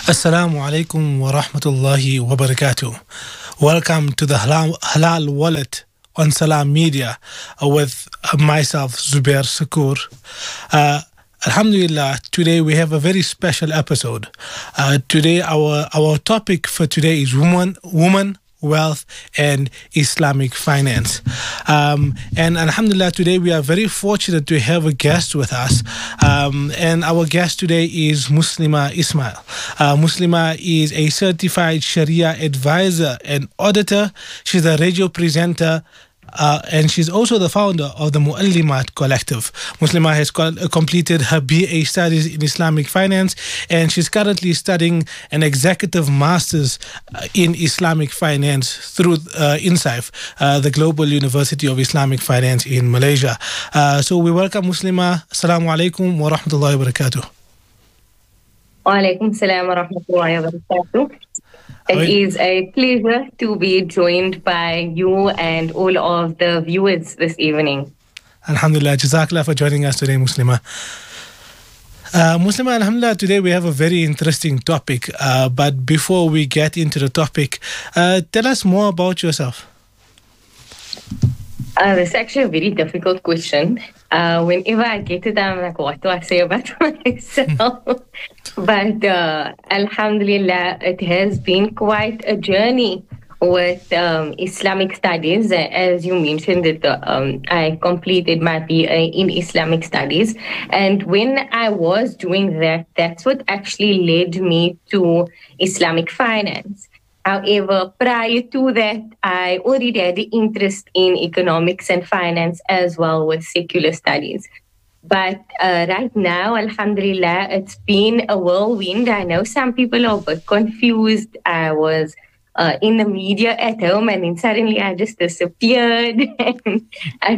Assalamu alaikum wa rahmatullahi wa barakatuh. Welcome to the Halal Wallet on Salam Media with myself, Zubair Sakur. Uh, Alhamdulillah, today we have a very special episode. Today, our topic for today is woman, wealth, and Islamic finance. And Alhamdulillah, today we are very fortunate to have a guest with us. And our guest today is Muslima Ismail. Muslima is a certified Sharia advisor and auditor. She's a radio presenter. And she's also the founder of the Muallimat Collective. Muslima has completed her BA studies in Islamic finance, and she's currently studying an executive master's in Islamic finance through INSIFE, the Global University of Islamic Finance in Malaysia. So we welcome Muslima. Assalamu alaikum wa rahmatullahi wa barakatuh. Wa alaikum salam wa rahmatullahi wa barakatuh. It is a pleasure to be joined by you and all of the viewers this evening. Alhamdulillah, Jazakallah for joining us today, Muslima. Muslima, Alhamdulillah, today we have a very interesting topic. But before we get into the topic, tell us more about yourself. That's actually a very difficult question. Whenever I get it, I'm like, what do I say about myself? But Alhamdulillah, it has been quite a journey with Islamic studies. As you mentioned, that I completed my BA in Islamic studies. And when I was doing that, that's what actually led me to Islamic finance. However, prior to that, I already had the interest in economics and finance as well with secular studies. But right now, Alhamdulillah, it's been a whirlwind. I know some people are a bit confused. I was in the media at home, and then suddenly I just disappeared. And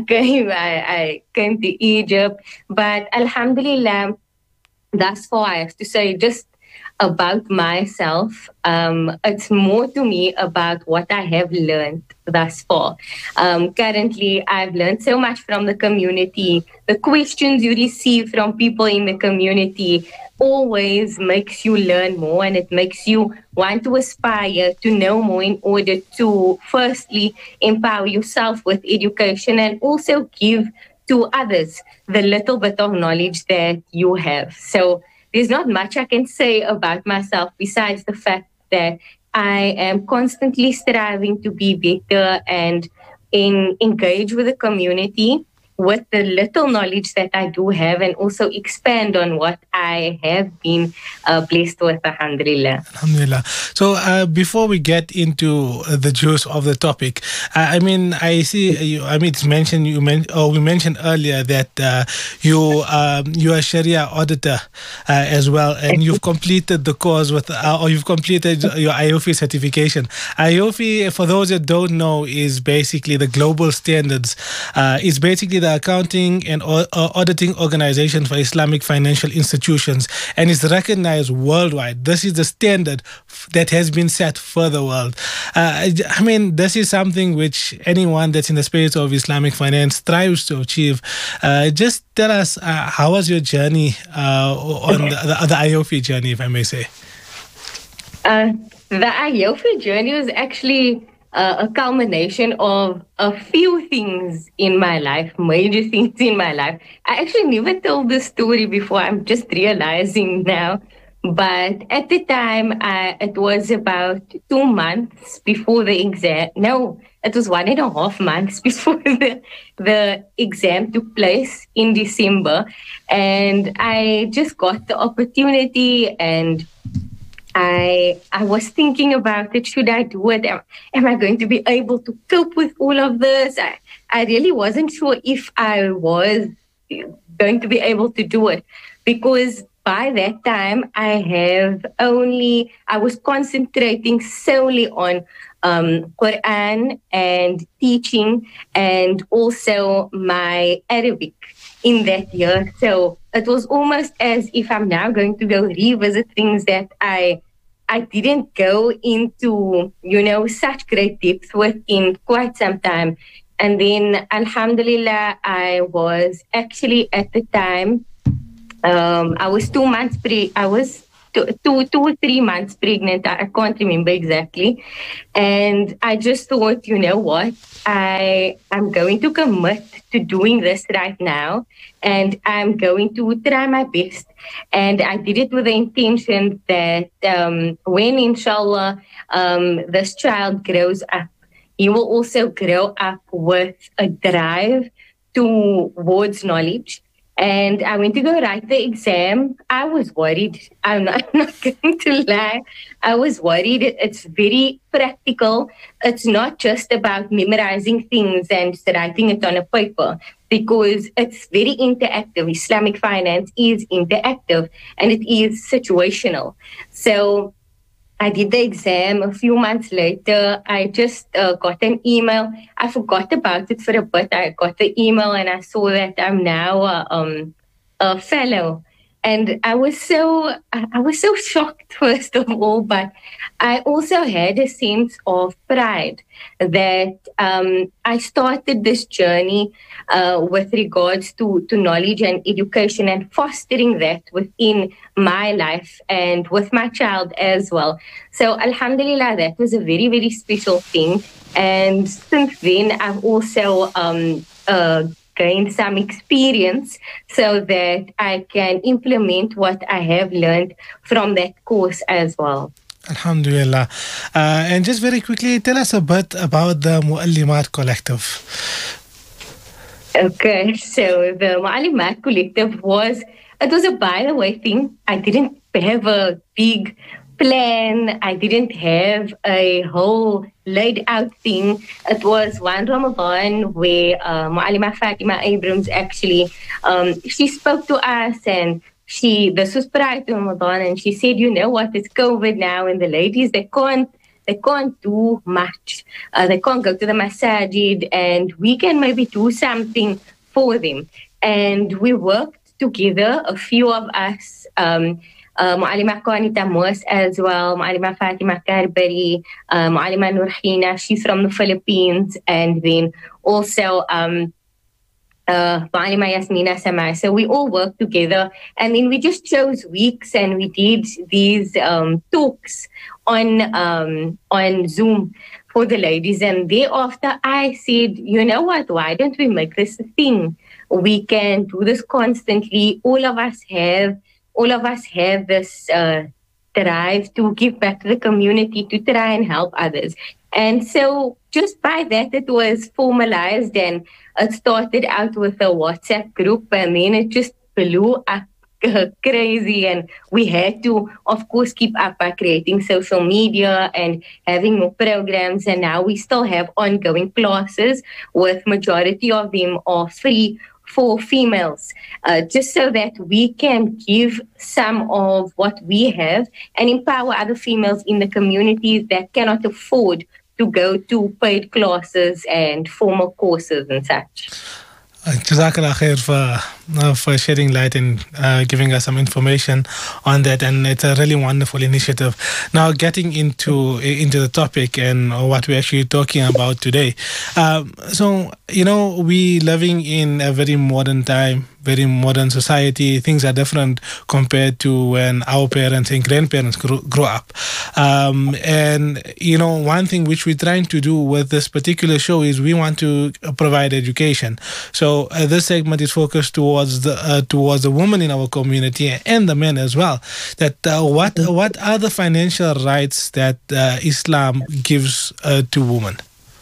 I came to Egypt. But Alhamdulillah, thus far, I have to say, just about myself, it's more to me about what I have learned thus far. Currently, I've learned so much from the community. The questions you receive from people in the community always makes you learn more, and it makes you want to aspire to know more in order to firstly empower yourself with education and also give to others the little bit of knowledge that you have. So there's not much I can say about myself besides the fact that I am constantly striving to be better and engage with the community with the little knowledge that I do have, and also expand on what I have been blessed with, alhamdulillah. Alhamdulillah. So before we get into the juice of the topic, I see it's mentioned we mentioned earlier that you are a Sharia auditor as well, and you've completed the course with or you've completed your IOFI certification. IOFI, for those that don't know, is basically the global standards. It's basically the accounting and auditing organization for Islamic financial institutions, and is recognized worldwide. This is the standard that has been set for the world. This is something which anyone that's in the space of Islamic finance strives to achieve. Just tell us, how was your journey on the IOFI journey, if I may say? The IOFI journey was actually a culmination of a few things in my life, major things in my life. I actually never told this story before. I'm just realizing now. But at the time, it was about 2 months before the exam. No, it was 1.5 months before the exam took place in December. And I just got the opportunity, and I was thinking about it. Should I do it? Am I going to be able to cope with all of this? I really wasn't sure if I was going to be able to do it, because by that time I was concentrating solely on Quran and teaching, and also my Arabic in that year. So it was almost as if I'm now going to go revisit things that I didn't go into, such great depth with in quite some time. And then, alhamdulillah, I was actually at the time, I was 2 months two or 3 months pregnant. I can't remember exactly. And I just thought, you know what? I'm going to commit to doing this right now, and I'm going to try my best. And I did it with the intention that when, inshallah, this child grows up, he will also grow up with a drive towards knowledge. And I went to go write the exam. I was worried. I'm not going to lie. I was worried. It's very practical. It's not just about memorizing things and writing it on a paper, because it's very interactive. Islamic finance is interactive and it is situational. So I did the exam. A few months later, I just got an email. I forgot about it for a bit. I got the email and I saw that I'm now a fellow. And I was so shocked, first of all, but I also had a sense of pride that I started this journey with regards to knowledge and education, and fostering that within my life and with my child as well. So, Alhamdulillah, that was a very, very special thing. And since then, I've also gained some experience so that I can implement what I have learned from that course as well. Alhamdulillah. And just very quickly, tell us a bit about the Muallimat Collective. Okay, so the Mu'allimat Collective it was a by the way thing. I didn't have a big plan. I didn't have a whole laid out thing. It was one Ramadan where Mu'allima Fatima Abrams actually, she spoke to us, and this was prior to Ramadan, and she said, you know what, it's COVID now, and the ladies, they can't do much. They can't go to the masajid, and we can maybe do something for them. And we worked together, a few of us, Mu'allima Qanita Moos as well, Mu'allima Fatima Karbari, Mu'allima Nurhina, she's from the Philippines, and then also Mu'allima Yasmina Samai. So we all worked together, and then we just chose weeks and we did these talks on Zoom for the ladies. And thereafter I said, you know what, why don't we make this a thing? We can do this constantly. All of us have this drive to give back to the community, to try and help others. And so just by that, it was formalized, and it started out with a WhatsApp group, and then it just blew up crazy. And we had to, of course, keep up by creating social media and having more programs. And now we still have ongoing classes, with majority of them are free for females, just so that we can give some of what we have and empower other females in the communities that cannot afford to go to paid classes and formal courses and such. Jazakallah khair for shedding light and giving us some information on that, and it's a really wonderful initiative. Now, getting into the topic and what we're actually talking about today. So, we living in a very modern time, very modern society. Things are different compared to when our parents and grandparents grew up. And, one thing which we're trying to do with this particular show is we want to provide education. So this segment is focused towards the women in our community and the men as well. That what are the financial rights that Islam gives to women?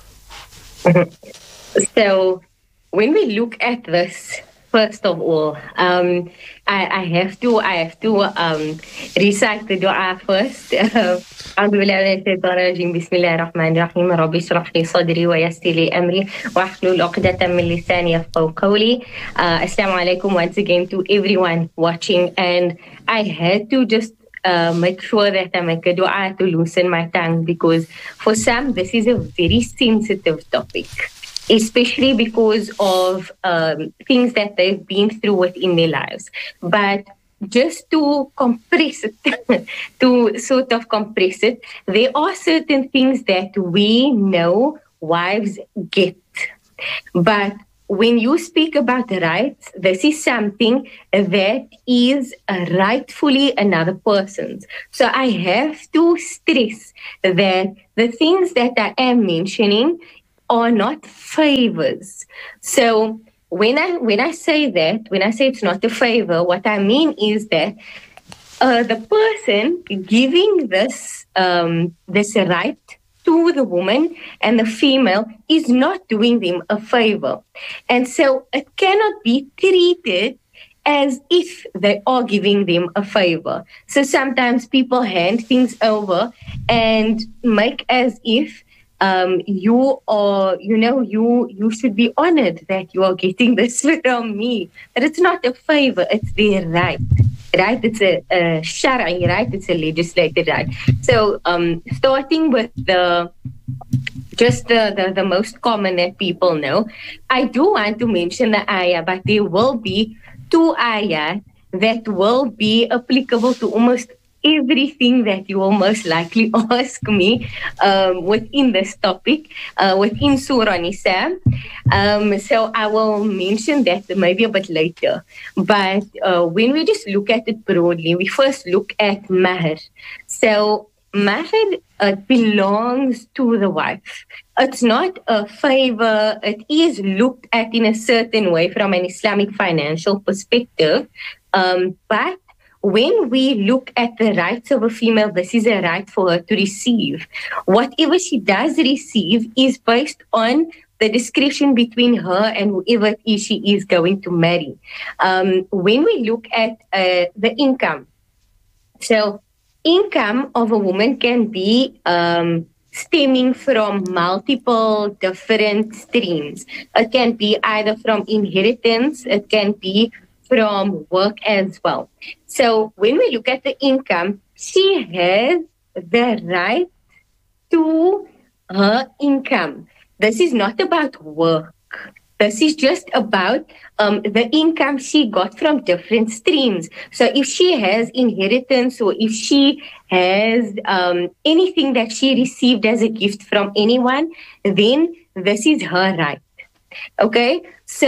So when we look at this, first of all, I have to recite the dua first. أعوذ بالله من الشيطان الرجيم بسم الله الرحمن الرحيم ربي اشرح لي صدري ويسر لي أمري واحلل عقدة من لساني يفقهوا قولي. Assalamu alaikum once again to everyone watching, and I had to just make sure that I make a dua to loosen my tongue, because for some this is a very sensitive topic, especially because of things that they've been through within their lives. But just to compress it, to sort of compress it, there are certain things that we know wives get. But when you speak about rights, this is something that is rightfully another person's. So I have to stress that the things that I am mentioning are not favors. So when I say that, when I say it's not a favor, what I mean is that the person giving this right to the woman and the female is not doing them a favor. And so it cannot be treated as if they are giving them a favor. So sometimes people hand things over and make as if you are, you should be honored that you are getting this from me. But it's not a favor, it's their right. Right? It's a shara'i right, it's a legislated right. So starting with the most common that people know, I do want to mention the ayah, but there will be two ayah that will be applicable to almost everything that you will most likely ask me within this topic, within Surah Nisa. So I will mention that maybe a bit later. But when we just look at it broadly, we first look at mahr. So mahr belongs to the wife. It's not a favor. It is looked at in a certain way from an Islamic financial perspective. But when we look at the rights of a female, this is a right for her to receive. Whatever she does receive is based on the discretion between her and whoever it is she is going to marry. When we look at the income, so income of a woman can be stemming from multiple different streams. It can be either from inheritance, it can be from work as well. So when we look at the income, she has the right to her income. This is not about work. This is just about the income she got from different streams. So if she has inheritance or if she has anything that she received as a gift from anyone, then this is her right. Okay,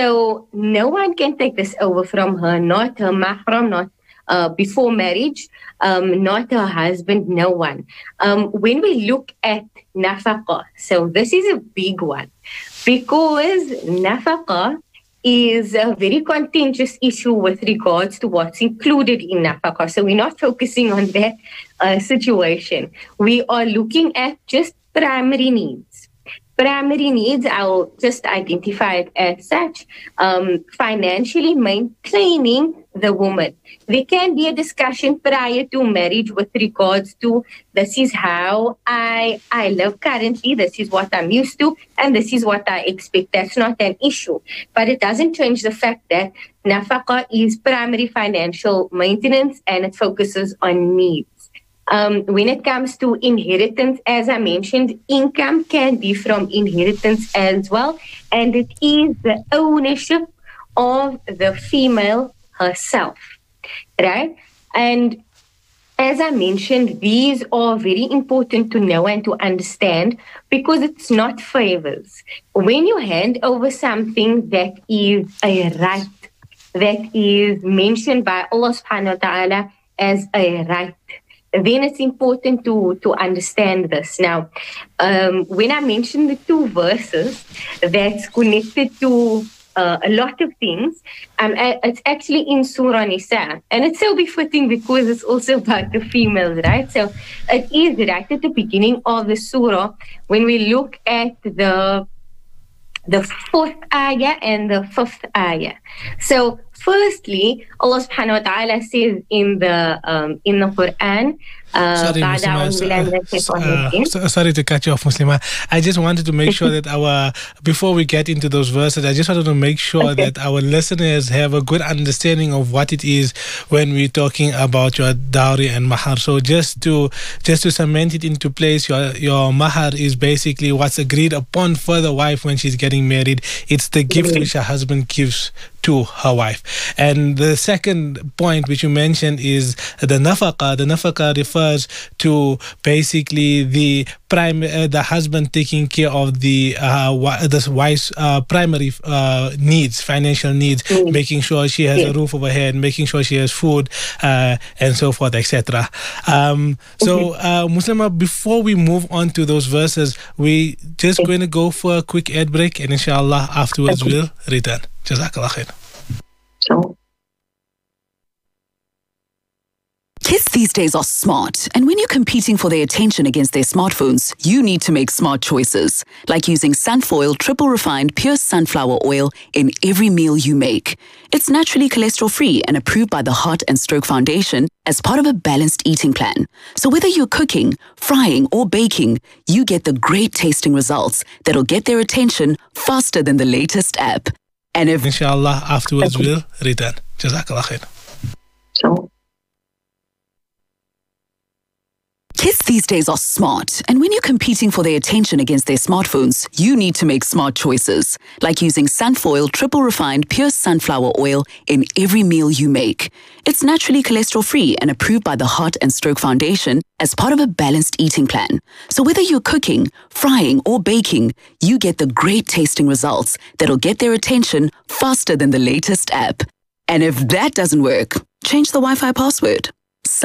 so no one can take this over from her, not her mahram, not before marriage, not her husband, no one. When we look at nafaqah, so this is a big one because nafaqah is a very contentious issue with regards to what's included in nafaqah. So we're not focusing on that situation. We are looking at just primary needs. Primary needs, I'll just identify it as such, financially maintaining the woman. There can be a discussion prior to marriage with regards to this is how I live currently, this is what I'm used to, and this is what I expect. That's not an issue. But it doesn't change the fact that nafaqah is primary financial maintenance and it focuses on needs. When it comes to inheritance, as I mentioned, income can be from inheritance as well, and it is the ownership of the female herself, right? And as I mentioned, these are very important to know and to understand because it's not favors. When you hand over something that is a right, that is mentioned by Allah subhanahu wa ta'ala as a right, then it's important to understand this. Now, when I mentioned the two verses that's connected to a lot of things, it's actually in Surah Nisa. And it's so befitting because it's also about the females, right? So it is right at the beginning of the surah when we look at the fourth ayah and the fifth ayah. So firstly, Allah subhanahu wa ta'ala says in the Quran, Sorry, Muslima. Sorry to cut you off, Muslima. I just wanted to make sure that before we get into those verses, I just wanted to make sure that our listeners have a good understanding of what it is when we're talking about your dowry and mahar. So just to cement it into place, your mahar is basically what's agreed upon for the wife when she's getting married. It's the gift which her husband gives to her wife. And the second point which you mentioned is the nafaqa. The nafaqa refers to basically the husband taking care of the wife's primary needs, financial needs, making sure she has a roof over her head, making sure she has food, and so forth, etc. So, Muslima, before we move on to those verses, we just going to go for a quick ad break, and inshallah afterwards we'll return. Jazakallah khair. So. Kids these days are smart, and when you're competing for their attention against their smartphones, you need to make smart choices, like using Sunfoil triple refined pure sunflower oil in every meal you make. It's naturally cholesterol-free and approved by the Heart and Stroke Foundation as part of a balanced eating plan. So whether you're cooking, frying, or baking, you get the great tasting results that'll get their attention faster than the latest app. And if inshallah afterwards we'll return. Jazakallah khair. So. Kids these days are smart, and when you're competing for their attention against their smartphones, you need to make smart choices, like using Sunfoil triple refined pure sunflower oil in every meal you make. It's naturally cholesterol-free and approved by the Heart and Stroke Foundation as part of a balanced eating plan. So whether you're cooking, frying, or baking, you get the great tasting results that'll get their attention faster than the latest app. And if that doesn't work, change the Wi-Fi password.